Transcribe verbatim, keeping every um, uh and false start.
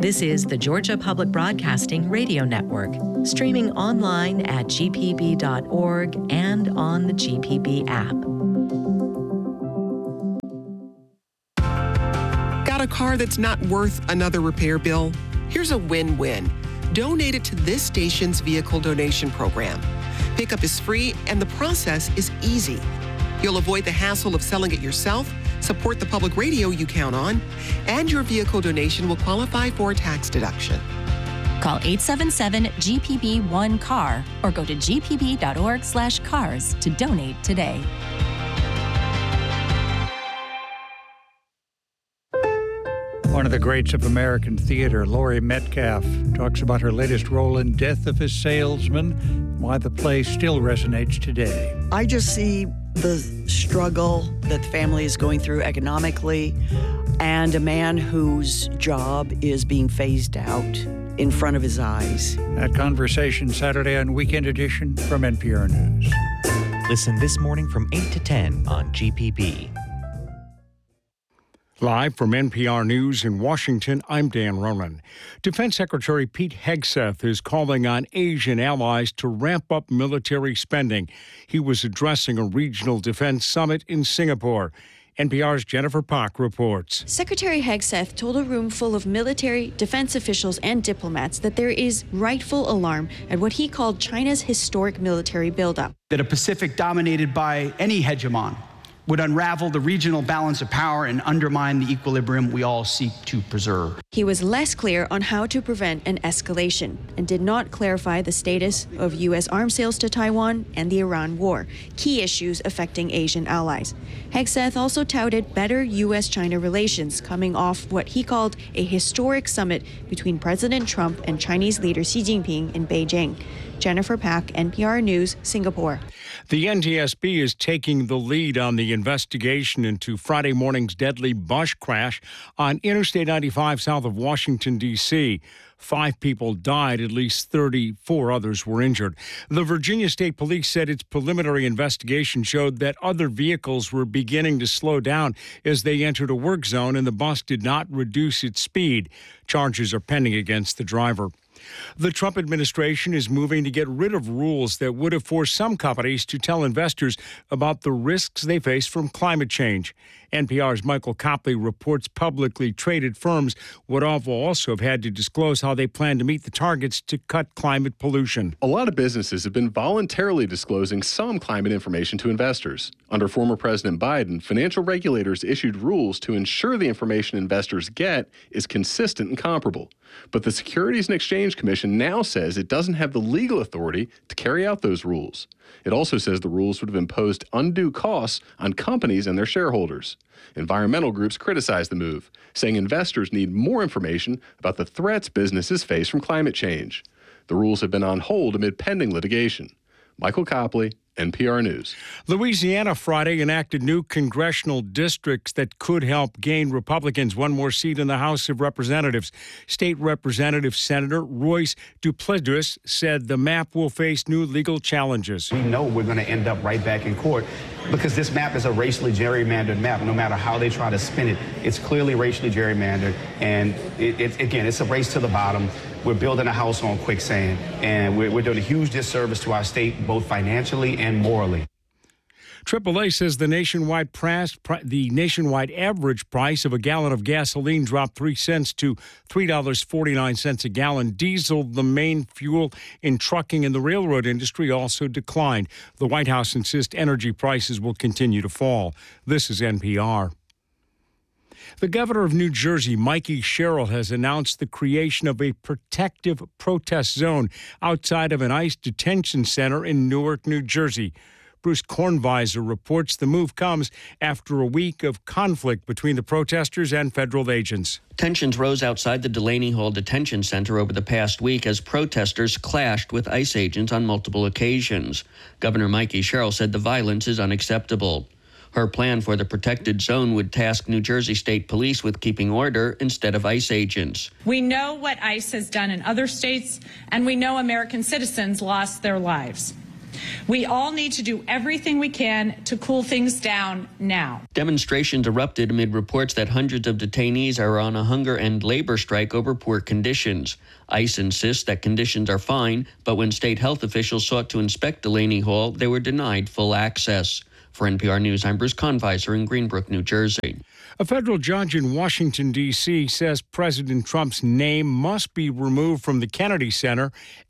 This is the Georgia Public Broadcasting Radio Network, streaming online at G P B dot org and on the G P B app. Got a car that's not worth another repair bill? Here's a win-win. Donate it to this station's vehicle donation program. Pickup is free and the process is easy. You'll avoid the hassle of selling it yourself, support the public radio you count on, and your vehicle donation will qualify for a tax deduction. Call eight seven seven G P B one C A R or go to G P B dot org slash cars to donate today. One of the greats of American theater, Laurie Metcalf, talks about her latest role in Death of a Salesman, why the play still resonates today. I just see the struggle that the family is going through economically, and a man whose job is being phased out in front of his eyes. That conversation Saturday on Weekend Edition from N P R News. Listen this morning from eight to ten on G P B. Live from N P R News in Washington, I'm Dan Ronan. Defense Secretary Pete Hegseth is calling on Asian allies to ramp up military spending. He was addressing a regional defense summit in Singapore. N P R's Jennifer Pak reports. Secretary Hegseth told a room full of military, defense officials, and diplomats that there is rightful alarm at what he called China's historic military buildup. That a Pacific dominated by any hegemon would unravel the regional balance of power and undermine the equilibrium we all seek to preserve. He was less clear on how to prevent an escalation and did not clarify the status of U S arms sales to Taiwan and the Iran war, key issues affecting Asian allies. Hegseth also touted better U S China relations coming off what he called a historic summit between President Trump and Chinese leader Xi Jinping in Beijing. Jennifer Pak, N P R News, Singapore. The N T S B is taking the lead on the investigation into Friday morning's deadly bus crash on Interstate ninety-five south of Washington, D C Five people died, at least thirty-four others were injured. The Virginia State Police said its preliminary investigation showed that other vehicles were beginning to slow down as they entered a work zone, and the bus did not reduce its speed. Charges are pending against the driver. The Trump administration is moving to get rid of rules that would have forced some companies to tell investors about the risks they face from climate change. N P R's Michael Copley reports publicly traded firms would also have had to disclose how they plan to meet the targets to cut climate pollution. A lot of businesses have been voluntarily disclosing some climate information to investors. Under former President Biden, financial regulators issued rules to ensure the information investors get is consistent and comparable. But the Securities and Exchange Commission now says it doesn't have the legal authority to carry out those rules. It also says the rules would have imposed undue costs on companies and their shareholders. Environmental groups criticize the move, saying investors need more information about the threats businesses face from climate change. The rules have been on hold amid pending litigation. Michael Copley, N P R News. Louisiana Friday enacted new congressional districts that could help gain Republicans one more seat in the House of Representatives. State Representative Senator Royce Duplessis said the map will face new legal challenges. We know we're going to end up right back in court because this map is a racially gerrymandered map. No matter how they try to spin it, it's clearly racially gerrymandered. And it, it, again, it's a race to the bottom. We're building a house on quicksand, and we're, we're doing a huge disservice to our state, both financially and morally. triple A says the nationwide price, the nationwide average price of a gallon of gasoline dropped three cents to three dollars and forty-nine cents a gallon. Diesel, the main fuel in trucking and the railroad industry, also declined. The White House insists energy prices will continue to fall. This is N P R. The governor of New Jersey, Mikey Sherrill, has announced the creation of a protective protest zone outside of an ICE detention center in Newark, New Jersey. Bruce Kornweiser reports the move comes after a week of conflict between the protesters and federal agents. Tensions rose outside the Delaney Hall Detention Center over the past week as protesters clashed with ICE agents on multiple occasions. Governor Mikey Sherrill said the violence is unacceptable. Her plan for the protected zone would task New Jersey State Police with keeping order instead of ICE agents. We know what ICE has done in other states, and we know American citizens lost their lives. We all need to do everything we can to cool things down now. Demonstrations erupted amid reports that hundreds of detainees are on a hunger and labor strike over poor conditions. ICE insists that conditions are fine, but when state health officials sought to inspect Delaney Hall, they were denied full access. For N P R News, I'm Bruce Conviser in Greenbrook, New Jersey. A federal judge in Washington, D C says President Trump's name must be removed from the Kennedy Center